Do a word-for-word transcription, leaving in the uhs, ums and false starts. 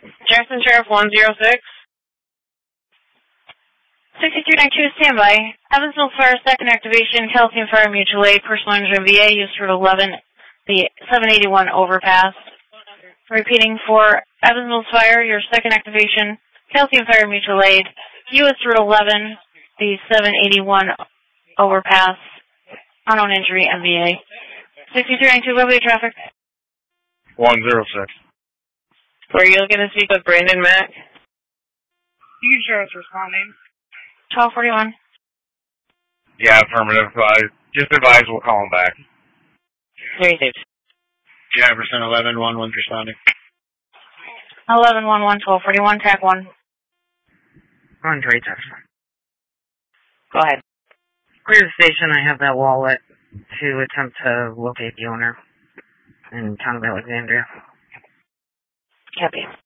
Jackson Sheriff one zero six. sixty-three ninety-two, standby. Evansville Fire, second activation, Calcium Fire Mutual Aid, personal injury V A, use Route eleven, the seven eighty-one overpass. Repeating for Evansville Fire, your second activation, Calcium Fire Mutual Aid, U S Route eleven, the seven eighty-one overpass, unknown injury, M V A. sixty-three ninety-two, what will be traffic? one zero six. Were you looking to speak with Brandon Mack? You sure it's responding. twelve forty-one. Yeah, affirmative. Uh, just advise we'll call him back. Received. Jefferson eleven one one responding. eleven one one, twelve forty-one, track one. One trade Jefferson. Go ahead. Clear the station. I have that wallet to attempt to locate the owner in town of Alexandria. Copy.